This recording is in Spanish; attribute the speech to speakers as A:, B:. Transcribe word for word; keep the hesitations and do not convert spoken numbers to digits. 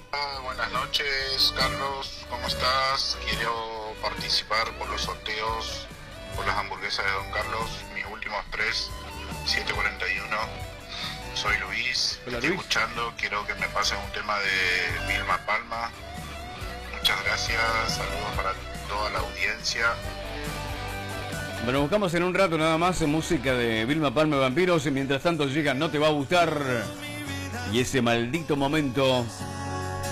A: Ah, buenas noches, Carlos, ¿cómo estás? Quiero participar por los sorteos, por las hamburguesas de Don Carlos, mis últimos tres, siete cuarenta y uno. Soy Luis,
B: Hola,
A: estoy
B: Luis.
A: escuchando, quiero que me pasen un tema de Vilma Palma. Muchas gracias, saludos para toda la audiencia.
B: Bueno, buscamos en un rato nada más música de Vilma Palma y Vampiros y mientras tanto llega No Te Va a Gustar y ese maldito momento